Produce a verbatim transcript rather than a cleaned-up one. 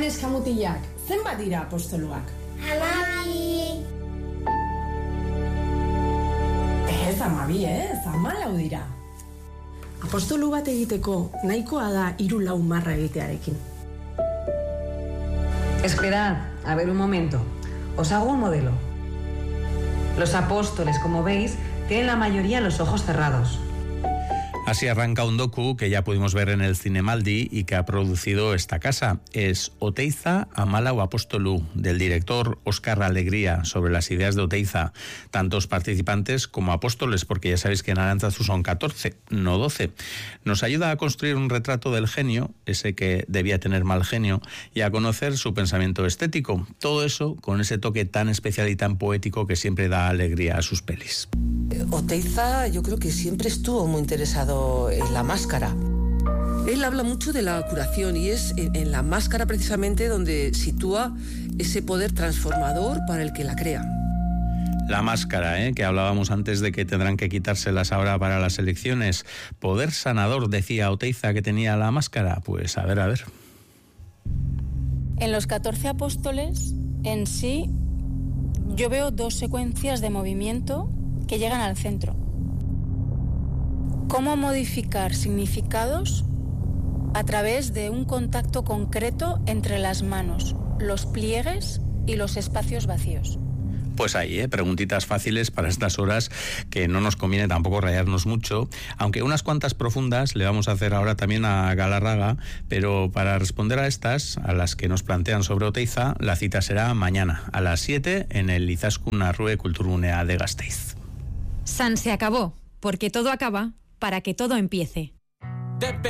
neska mutilak, zenbat dira apostoluak? Amabi. Ez amabi, ez, amalau dira. Apostolu bat egiteko nahikoa da hiru lau marra egitearekin. Esperad, a ver un momento. Os hago un modelo. Los apóstoles, como veis, tienen la mayoría los ojos cerrados. Así arranca un docu que ya pudimos ver en el Zinemaldi y que ha producido esta casa. Es Oteiza Amalau Apostolu, del director Óscar Alegría, sobre las ideas de Oteiza. Tantos participantes como apóstoles, porque ya sabéis que en Arantzazu son catorce, no doce. Nos ayuda a construir un retrato del genio, ese que debía tener mal genio, y a conocer su pensamiento estético. Todo eso con ese toque tan especial y tan poético que siempre da alegría a sus pelis. Oteiza yo creo que siempre estuvo muy interesado en la máscara. Él habla mucho de la curación y es en, en la máscara precisamente donde sitúa ese poder transformador para el que la crea. La máscara, ¿eh? que hablábamos antes de que tendrán que quitárselas ahora para las elecciones. Poder sanador, decía Oteiza que tenía la máscara. Pues a ver, a ver. En los catorce apóstoles, en sí, yo veo dos secuencias de movimiento que llegan al centro. ¿Cómo modificar significados a través de un contacto concreto entre las manos, los pliegues y los espacios vacíos? Pues ahí, ¿eh? preguntitas fáciles para estas horas que no nos conviene tampoco rayarnos mucho, aunque unas cuantas profundas le vamos a hacer ahora también a Galarraga, pero para responder a estas, a las que nos plantean sobre Oteiza, la cita será mañana a las siete en el Izaskun Arrue Kulturgunea de Gasteiz. San se acabó, porque todo acaba para que todo empiece.